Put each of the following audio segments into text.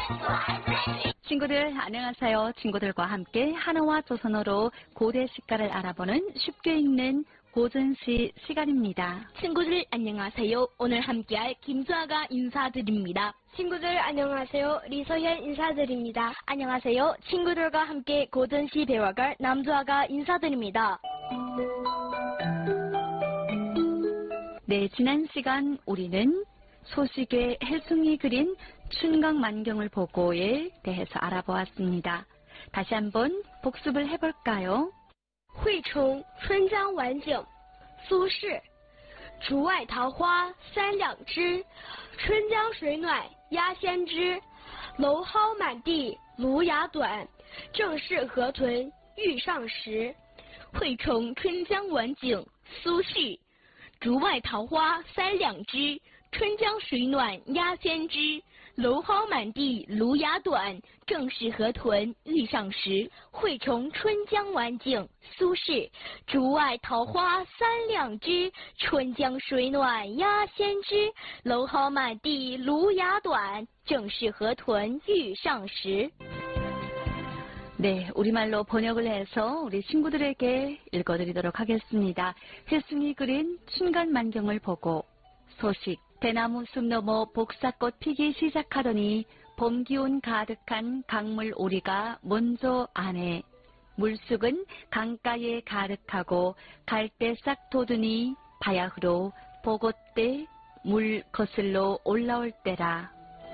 친구들 안녕하세요. 친구들과 함께 한어와 조선어로 고대 시가를 알아보는 쉽게 읽는 고전시 시간입니다. 친구들 안녕하세요. 오늘 함께할 김수아가 인사드립니다. 친구들 안녕하세요. 리서현 인사드립니다. 안녕하세요. 친구들과 함께 고전시 배워갈 남주아가 인사드립니다. 네, 지난 시간 우리는 소식의 해숭이 그린 춘강만경을 보고에 대해서 알아보았습니다. 다시 한번 복습을 해볼까요? 惠崇春江晚景，苏轼。竹外桃花三两枝，春江水暖鸭先知。蒌蒿满地芦芽短，正是河豚欲上时。 惠崇春江晚景，苏轼。竹外桃花三两枝，春江水暖鸭先知。蒌蒿满地芦芽短，正是河豚欲上时。惠崇春江晚景，苏轼。竹外桃花三两枝，春江水暖鸭先知。蒌蒿满地芦芽短，正是河豚欲上时。 네, 우리말로 번역을 해서 우리 친구들에게 읽어드리도록 하겠습니다. 해숭이 그린 춘간만경을 보고 소식. 대나무 숲 너머 복사꽃 피기 시작하더니 봄 기운 가득한 강물 오리가 먼저 아네. 물쑥은 강가에 가득하고 갈대싹 돋으니 바야흐로 보고때 물 거슬러 올라올 때라.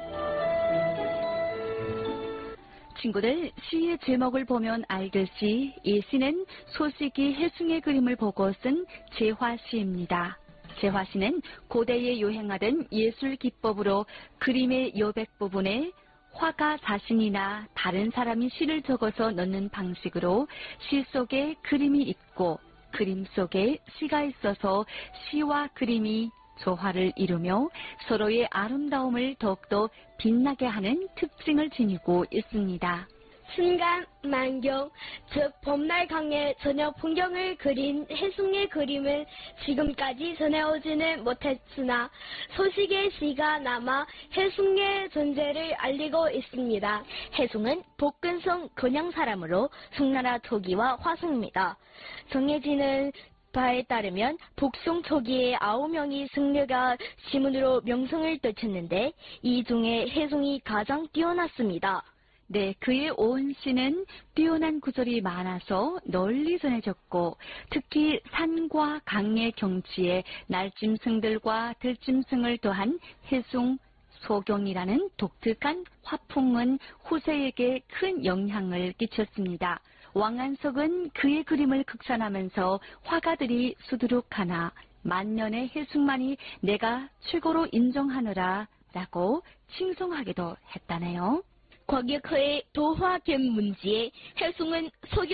친구들, 시의 제목을 보면 알듯이 이 시는 소식이 해숭의 그림을 보고 쓴 제화시입니다. 제화시는 고대에 유행하던 예술 기법으로 그림의 여백 부분에 화가 자신이나 다른 사람이 시를 적어서 넣는 방식으로 시 속에 그림이 있고 그림 속에 시가 있어서 시와 그림이 조화를 이루며 서로의 아름다움을 더욱더 빛나게 하는 특징을 지니고 있습니다. 순간 만경, 즉 봄날 강의 저녁 풍경을 그린 해숭의 그림은 지금까지 전해오지는 못했으나 소식의 시가 남아 해숭의 존재를 알리고 있습니다. 해숭은 복근성 근양 사람으로 송나라 초기와 화승입니다. 정해지는 바에 따르면 복송 초기에 9명이 승려가 시문으로 명성을 떨쳤는데 이 중에 해숭이 가장 뛰어났습니다. 네, 그의 온 시는 뛰어난 구절이 많아서 널리 전해졌고 특히 산과 강의 경치에 날짐승들과 들짐승을 더한 해숭, 소경이라는 독특한 화풍은 후세에게 큰 영향을 끼쳤습니다. 왕안석은 그의 그림을 극찬하면서 화가들이 수두룩하나 만년의 해숭만이 내가 최고로 인정하느라 라고 칭송하기도 했다네요. 과격의 도화견 문지에 해숭은 소경